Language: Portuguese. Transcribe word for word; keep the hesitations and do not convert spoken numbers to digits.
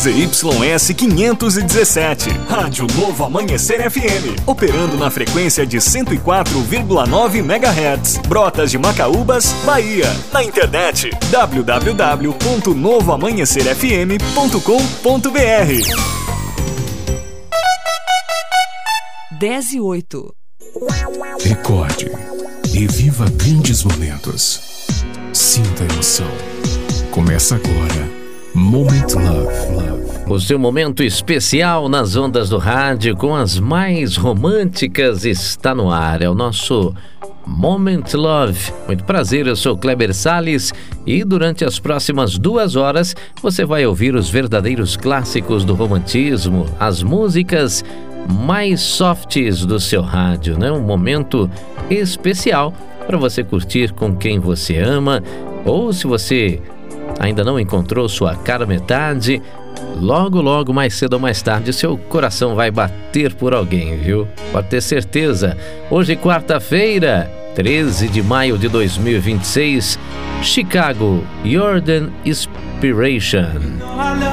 Z Y S quinhentos e dezessete. Rádio Novo Amanhecer F M. Operando na frequência de cento e quatro vírgula nove megahertz. Brotas de Macaúbas, Bahia. Na internet w w w ponto novo amanhecer f m ponto com ponto b r. dez e oito. Recorde e viva grandes momentos. Sinta a emoção. Começa agora Moment Love, Love. O seu momento especial nas ondas do rádio com as mais românticas está no ar. É o nosso Moment Love. Muito prazer, eu sou Kleber Salles e durante as próximas duas horas você vai ouvir os verdadeiros clássicos do romantismo, as músicas mais softs do seu rádio, né? Um momento especial para você curtir com quem você ama, ou se você ainda não encontrou sua cara metade, logo, logo, mais cedo ou mais tarde, seu coração vai bater por alguém, viu? Pode ter certeza. Hoje, quarta-feira, treze de maio de dois mil e vinte e seis, Chicago, Jordan Inspiration.